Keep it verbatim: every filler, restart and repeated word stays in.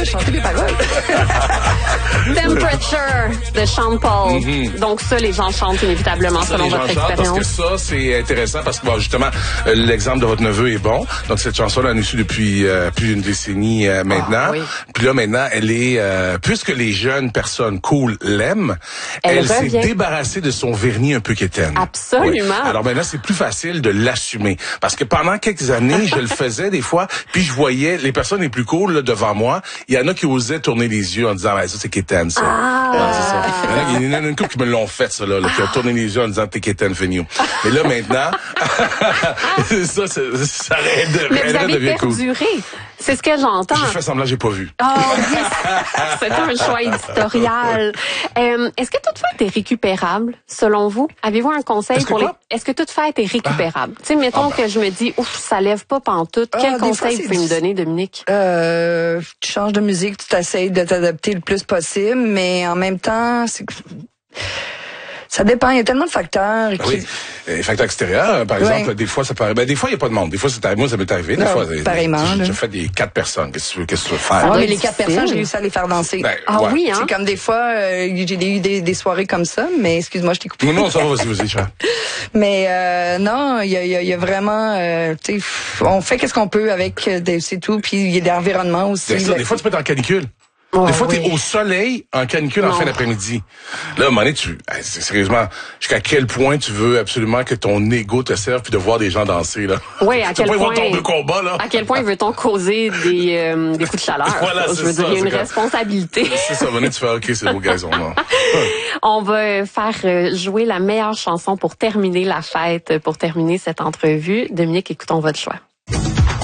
j'ai chanté les paroles. Temperature de Sean Paul. Mm-hmm. Donc ça, les gens chantent inévitablement ça, selon votre expérience. Parce que ça, c'est intéressant parce que bon, justement, euh, l'exemple de votre neveu est bon. Donc cette chanson-là, elle est issue depuis euh, plus d'une décennie euh, maintenant. Ah, oui. Puis là, maintenant, elle est, euh, puisque les jeunes personnes cool l'aiment, elle, elle s'est débarrassée de son vernis un peu quétaine. Absolument. Oui. Alors maintenant, c'est plus facile de l'assumer. Parce que pendant quelques années, je le faisais des fois, puis je voyais les personnes les plus cool là, devant moi, il y en a qui osaient tourner les yeux en disant ah, ça c'est quétaine ça. Ah. Ouais, c'est ça. Il y en a une couple qui me l'ont fait ça là, là ah. qui ont tourné les yeux en disant t'es quétaine Feignou. Mais là maintenant, ça, ça, ça arrête Mais vous avez perduré. C'est ce que j'entends. J'ai fait semblant, j'ai pas vu. Oh oui, c'est un choix éditorial. Euh, est-ce que toute fête est récupérable, selon vous? Avez-vous un conseil est-ce pour les... Est-ce que toute fête est récupérable? Ah. Tu sais, mettons ah ben. que je me dis, ouf, ça lève pas pantoute. Ah, Quel conseil vous pouvez me donner, Dominique? Euh, tu changes de musique, tu t'essayes de t'adapter le plus possible, mais en même temps, c'est... Ça dépend, il y a tellement de facteurs. Qui... Oui, les facteurs extérieurs, par exemple, oui. des fois ça paraît. Ben des fois il y a pas de monde. Des fois c'est arrivé, moi ça m'est arrivé. Des non, fois, pareillement. J'ai fait des quatre personnes. Qu'est-ce que tu veux, qu'est-ce que tu veux faire? Ah, mais les quatre personnes, j'ai réussi à les faire danser. Ben, ah ouais. oui, hein. C'est comme des fois, euh, j'ai eu des, des soirées comme ça, mais excuse-moi, je t'ai coupé. Non, non, ça va, vas-y, vas-y, Charles. Mais euh, non, il y a, y, a, y a vraiment, euh, tu sais, on fait qu'est-ce qu'on peut avec, euh, c'est tout. Puis il y a l'environnement aussi. Ben, ça, des fois tu peux être en canicule. Oh, des fois, oui. t'es au soleil, en canicule, non. en fin d'après-midi. Là, à un moment donné, tu, sérieusement, jusqu'à quel point tu veux absolument que ton ego te serve puis de voir des gens danser, là? Oui, à quel point. Ton de combat, là. À quel point veut-on causer des, euh, des coups de chaleur? Voilà, je veux ça, dire, il y a une comme... responsabilité. C'est ça, venez, tu fais, OK, c'est beau gazon, là. On va faire jouer la meilleure chanson pour terminer la fête, pour terminer cette entrevue. Dominique, écoutons votre choix.